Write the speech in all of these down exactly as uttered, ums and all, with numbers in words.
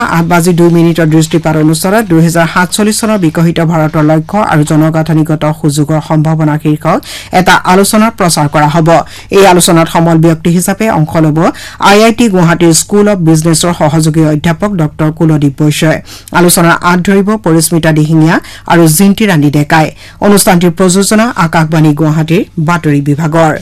আঠ বাজি দুই মিনিটৰ দৃষ্টিপাত অনুষ্ঠানত দুই হাজাৰ সাতচল্লিশ চনৰ বিকশিত ভাৰতৰ লক্ষ্য আৰু জনগাঁথনিগত সুযোগৰ সম্ভাৱনা শীৰ্ষক এটা আলোচনাৰ প্ৰচাৰ কৰা হ'ব। এই আলোচনাত সমল ব্যক্তি হিচাপে অংশ ল'ব আই আই টি গুৱাহাটীৰ স্কুল অব বিজনেছৰ সহযোগী অধ্যাপক ডক্টৰ কুলদীপ বৈশ্যই। আলোচনাৰ আঁত ধৰিব পৰিস্মিতা দিহিঙীয়া আৰু জিন্তি ৰাণী ডেকাই। অনুষ্ঠানটিৰ প্ৰযোজনা আকাশবাণী গুৱাহাটীৰ বাতৰি বিভাগৰ।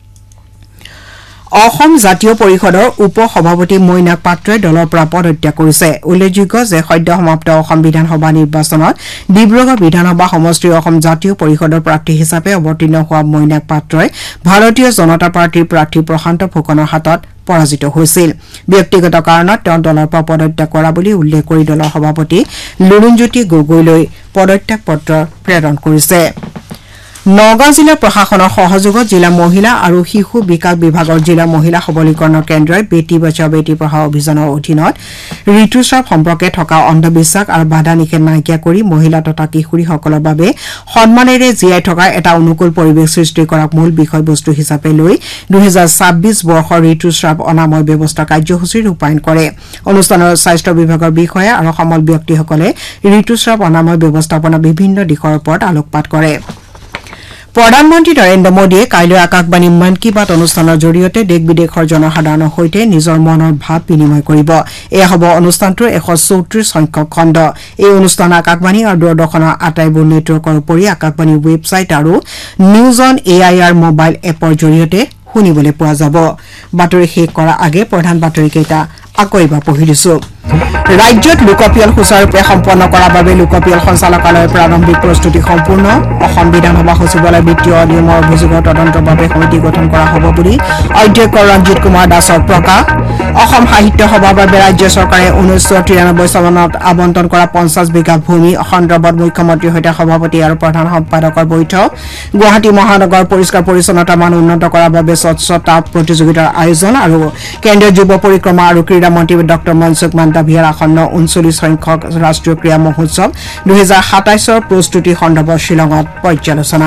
অসম জাতীয় পৰিষদৰ উপ সভাপতি মৈনাক পাত্ৰই দলৰ পৰা পদত্যাগ কৰিছে। উল্লেখযোগ্য যে সদ্য সমাপ্ত অসম বিধানসভা নিৰ্বাচনত ডিব্ৰুগড় বিধানসভা সমষ্টিৰ অসম জাতীয় পৰিষদৰ প্ৰাৰ্থী হিচাপে অৱতীৰ্ণ হোৱা মৈনাক পাত্ৰই ভাৰতীয় জনতা পাৰ্টীৰ প্ৰাৰ্থী প্ৰশান্ত ফুকনৰ হাতত পৰাজিত হৈছিল। ব্যক্তিগত কাৰণত তেওঁ দলৰ পৰা পদত্যাগ কৰা বুলি উল্লেখ কৰি দলৰ সভাপতি লুৰুণজ্যোতি গগৈলৈ পদত্যাগ পত্ৰ প্ৰেৰণ কৰিছে। নগাঁও জিলা প্ৰশাসনৰ সহযোগত জিলা মহিলা আৰু শিশু বিকাশ বিভাগৰ জিলা মহিলা সবলীকৰণ কেন্দ্ৰই বেটি বচাও বেটি পঢ়াও অভিযানৰ অধীনত ঋতুস্ৰাৱ সম্পৰ্কে থকা অন্ধবিশ্বাস আৰু বাধা নিষেধ নাইকিয়া কৰি মহিলা তথা কিশোৰীসকলৰ বাবে সন্মানেৰে জীয়াই থকা এটা অনুকূল পৰিৱেশ সৃষ্টি কৰাক মূল বিষয়বস্তু হিচাপে লৈ দুহেজাৰ ছাব্বিছ বৰ্ষৰ ঋতুস্ৰাৱ অনাময় ব্যৱস্থা কাৰ্যসূচী ৰূপায়ণ কৰে। অনুষ্ঠানৰ স্বাস্থ্য বিভাগৰ বিষয়া আৰু সমল ব্যক্তিসকলে ঋতুস্ৰাৱ অনাময় ব্যৱস্থাপনা বিভিন্ন দিশৰ ওপৰত আলোকপাত কৰে। প্ৰধানমন্ত্ৰী নৰেন্দ্ৰ মোদীয়ে কাইলৈ আকাশবাণী মন কী বাত অনুষ্ঠানৰ জৰিয়তে দেশ বিদেশৰ জনসাধাৰণৰ সৈতে নিজৰ মনৰ ভাৱ বিনিময় কৰিব। এয়া হ'ব অনুষ্ঠানটোৰ এশ চৌত্ৰিশ সংখ্যক খণ্ড। এই অনুষ্ঠান আকাশবাণী আৰু দূৰদৰ্শনৰ আটাইবোৰ নেটৱৰ্কৰ উপৰি আকাশবাণীৰ ৱেবছাইট আৰু news on A I R mobile এপৰ জৰিয়তে শুনিবলৈ পোৱা যাব। বাতৰি শেষ কৰাৰ আগে প্ৰধান বাতৰিকেইটা আকৌ এবাৰ পঢ়ি দিছো। ৰাজ্যত লোকপিয়ল সুচাৰুৰূপে সম্পন্ন কৰাৰ বাবে লোকপিয়ল সঞ্চালকালয়ৰ প্ৰাৰম্ভিক প্ৰস্তুতি সম্পূৰ্ণ। অসম বিধানসভা সচিবালয় বিত্তীয় অনিয়মৰ অভিযোগৰ তদন্তৰ বাবে সমিতি গঠন কৰা হ'ব বুলি অধ্যক্ষ ৰঞ্জিত কুমাৰ দাসৰ প্ৰকাশ। অসম সাহিত্য সভাৰ বাবে ৰাজ্য চৰকাৰে ঊনৈছশ তিৰানব্বৈ চনত আবণ্টন কৰা পঞ্চাছ বিঘা ভূমি সন্দৰ্ভত মুখ্যমন্ত্ৰীৰ সৈতে সভাপতি আৰু প্ৰধান সম্পাদকৰ বৈঠক। গুৱাহাটী মহানগৰ পৰিষ্কাৰ পৰিচ্ছন্নতা মান উন্নত কৰাৰ বাবে স্বচ্ছতা প্ৰতিযোগিতাৰ আয়োজন আৰু কেন্দ্ৰীয় যুৱ পৰিক্ৰমা আৰু ক্ৰীড়া মন্ত্ৰী ডক্টৰ মনসুখ মাণ্ডাভিয়াৰ আসন্ন ঊনচল্লিছ সংখ্যক ৰাষ্ট্ৰীয় ক্ৰীড়া মহোৎসৱ দুহেজাৰ সাতাইছৰ প্ৰস্তুতি সন্দৰ্ভত শ্বিলঙত পৰ্যালোচনা।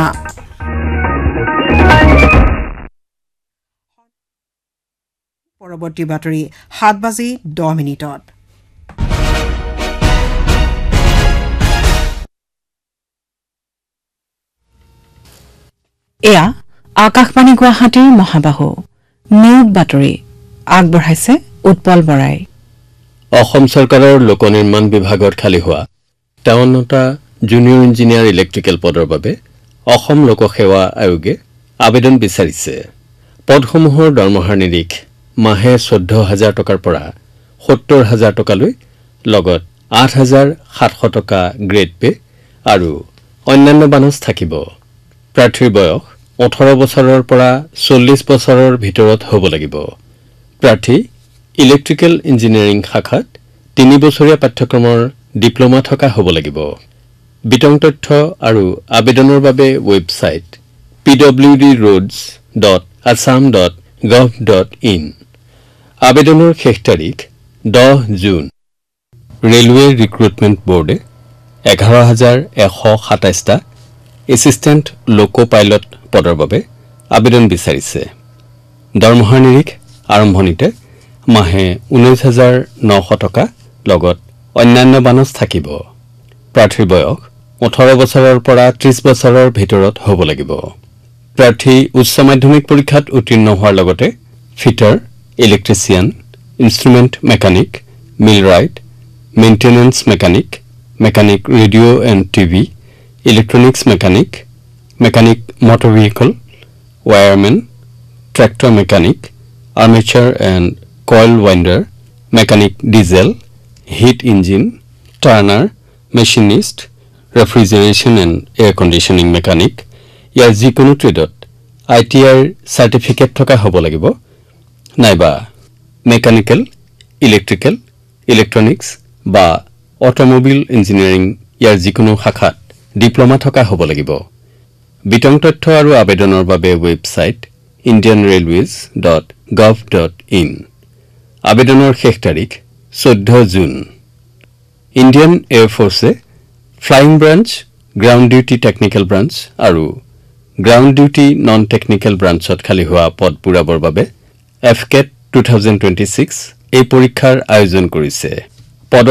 পৰৱৰ্তী বাতৰি সাত বাজি দহ মিনিটত। এয়া আকাশবাণী গুৱাহাটীৰ মহাবাহু নিয়োগ বাতৰি আগবঢ়াইছে উৎপল বৰাই। অসম চৰকাৰৰ লোক নিৰ্মাণ বিভাগত খালী হোৱা তেৱন্নটা জুনিয়ৰ ইঞ্জিনিয়াৰ ইলেক্ট্ৰিকেল পদৰ বাবে অসম লোকসেৱা আয়োগে আবেদন বিচাৰিছে। পদসমূহৰ দৰমহাৰ নিৰিখ মাহে চৈধ্য হাজাৰ টকাৰ পৰা সত্তৰ হাজাৰ টকালৈ লগত আঠ হাজাৰ সাতশ টকা গ্ৰেড পে আৰু অন্যান্য বানচ থাকিব। প্ৰাৰ্থীৰ বয়স ওঠৰ বছৰৰ পৰা চল্লিছ বছৰৰ ভিতৰত হ'ব লাগিব। প্ৰাৰ্থী ইলেক্ট্ৰিকেল ইঞ্জিনিয়াৰিং শাখাত তিনি বছৰীয়া পাঠ্যক্ৰমৰ ডিপ্ল'মা থকা হ'ব লাগিব। বিতং তথ্য আৰু আবেদনৰ বাবে website P W D roads dot Assam dot gov dot in. আবেদনৰ শেষ তাৰিখ দহ জুন। ৰেলৱে ৰিক্ৰুটমেণ্ট বোৰ্ডে এঘাৰ হাজাৰ এশ সাতাইছটা এছিষ্টেণ্ট লোকো পাইলট পদৰ বাবে আবেদন বিচাৰিছে। দৰমহাৰ নিৰিখ আৰম্ভণিতে মাহে ঊনৈছ হাজাৰ নশ টকা লগত অন্যান্য বানচ থাকিব। প্ৰাৰ্থীৰ বয়স ওঠৰ বছৰৰ পৰা ত্ৰিছ বছৰৰ ভিতৰত হ'ব লাগিব। প্ৰাৰ্থী উচ্চ মাধ্যমিক পৰীক্ষাত উত্তীৰ্ণ হোৱাৰ লগতে fitter, electrician, instrument mechanic, মিলৰাইট, maintenance mechanic, mechanic radio' and TV, electronics mechanic, mechanic motor vehicle, wireman, tractor mechanic, armature and coil ওয়াইণ্ডাৰ, mechanic diesel, hit engine, turner, machinist, ৰেফ্ৰিজাৰেশ্যন and air conditioning mechanic, ইয়াৰ যিকোনো ট্ৰেডত I T আইৰ certificate থকা হ'ব লাগিব, নাইবা mechanical, electrical, electronics বা অট'মোবিল engineering ইয়াৰ যিকোনো শাখাত diploma থকা হ'ব লাগিব। বিতং তথ্য আৰু আবেদনৰ বাবে website Indian railways dot gov dot in. আবেদনৰ শেষ তাৰিখ চৈধ্য June. Indian এয়াৰফৰ্ছে flying branch, ground duty technical branch আৰু গ্ৰাউণ্ড ডিউটি নন টেকনিকেল ব্ৰাঞ্চত খালী হোৱা পদ পূৰাবৰ বাবে এফ কেট টু থাউজেণ্ড টুৱেণ্টি ছিক্স এই পৰীক্ষাৰ আয়োজন কৰিছে।